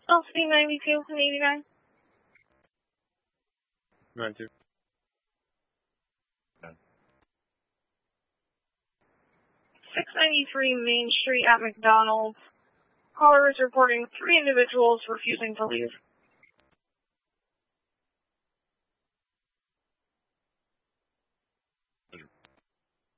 LC 92 and 89. 92. 693 Main Street at McDonald's. Caller is reporting 3 individuals refusing to leave.